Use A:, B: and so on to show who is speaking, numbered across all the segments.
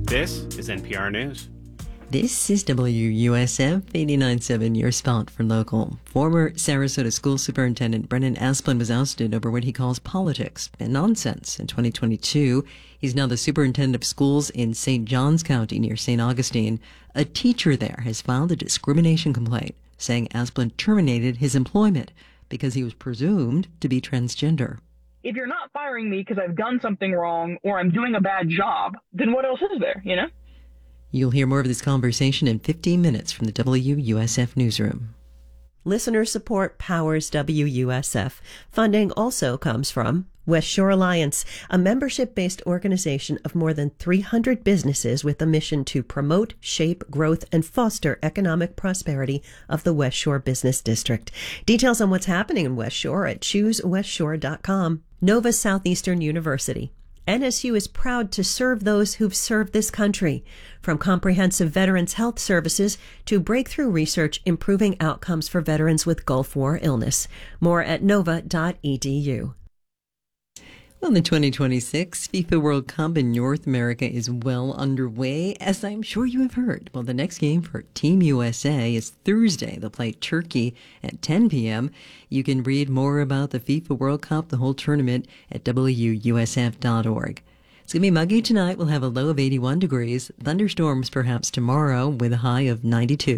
A: This is NPR News.
B: This is WUSF 89.7, your spot for local. Former Sarasota School Superintendent Brennan Asplund was ousted over what he calls politics and nonsense in 2022. He's now the superintendent of schools in St. Johns County near St. Augustine. A teacher there has filed a discrimination complaint, saying Asplund terminated his employment because he was presumed to be transgender.
C: If you're not firing me because I've done something wrong or I'm doing a bad job, then what else is there, you know?
B: You'll hear more of this conversation in 15 minutes from the WUSF newsroom.
D: Listener support powers WUSF. Funding also comes from West Shore Alliance, a membership-based organization of more than 300 businesses with a mission to promote, shape, growth, and foster economic prosperity of the West Shore Business District. Details on what's happening in West Shore at choosewestshore.com. Nova Southeastern University. NSU is proud to serve those who've served this country, from comprehensive veterans health services to breakthrough research improving outcomes for veterans with Gulf War illness. More at nova.edu.
B: Well, the 2026 FIFA World Cup in North America is well underway, as I'm sure you have heard. Well, the next game for Team USA is Thursday. They'll play Turkey at 10 p.m. You can read more about the FIFA World Cup, the whole tournament, at WUSF.org. It's going to be muggy tonight. We'll have a low of 81 degrees. Thunderstorms perhaps tomorrow with a high of 92.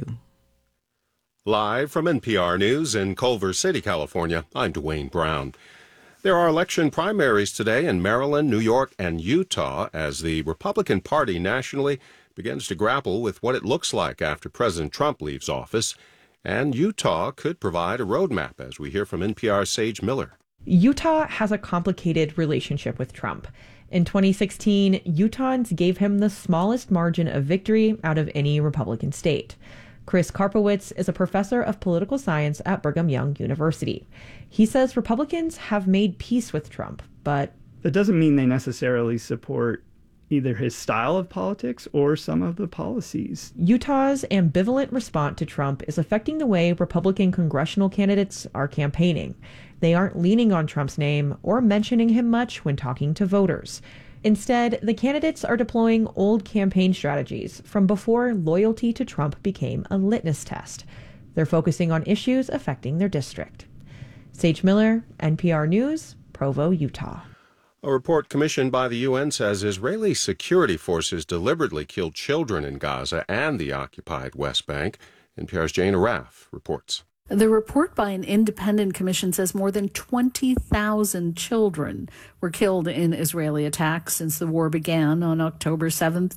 E: Live from NPR News in Culver City, California, I'm Dwayne Brown. There are election primaries today in Maryland, New York, and Utah as the Republican Party nationally begins to grapple with what it looks like after President Trump leaves office. And Utah could provide a roadmap, as we hear from NPR's Sage Miller.
F: Utah has a complicated relationship with Trump. In 2016, Utahns gave him the smallest margin of victory out of any Republican state. Chris Karpowitz is a professor of political science at Brigham Young University. He says Republicans have made peace with Trump, but
G: that doesn't mean they necessarily support either his style of politics or some of the policies.
F: Utah's ambivalent response to Trump is affecting the way Republican congressional candidates are campaigning. They aren't leaning on Trump's name or mentioning him much when talking to voters. Instead, the candidates are deploying old campaign strategies from before loyalty to Trump became a litmus test. They're focusing on issues affecting their district. Sage Miller, NPR News, Provo, Utah.
E: A report commissioned by the UN says Israeli security forces deliberately killed children in Gaza and the occupied West Bank. NPR's Jane Arraf reports.
H: The report by an independent commission says more than 20,000 children were killed in Israeli attacks since the war began on October 7,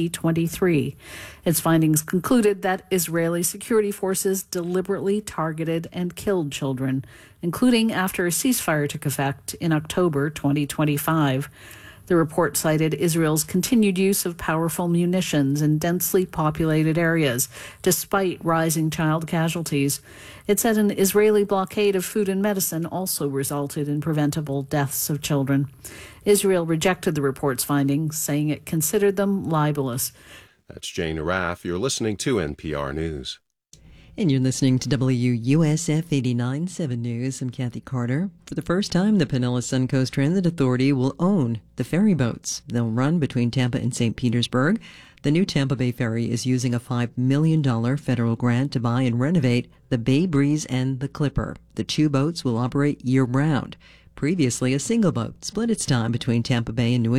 H: 2023. Its findings concluded that Israeli security forces deliberately targeted and killed children, including after a ceasefire took effect in October 2025. The report cited Israel's continued use of powerful munitions in densely populated areas, despite rising child casualties. It said an Israeli blockade of food and medicine also resulted in preventable deaths of children. Israel rejected the report's findings, saying it considered them libelous.
E: That's Jane Arraf. You're listening to NPR News.
B: And you're listening to WUSF 89.7 News. I'm Kathy Carter. For the first time, the Pinellas Suncoast Transit Authority will own the ferry boats. They'll run between Tampa and St. Petersburg. The new Tampa Bay ferry is using a $5 million federal grant to buy and renovate the Bay Breeze and the Clipper. The two boats will operate year-round. Previously, a single boat split its time between Tampa Bay and New England.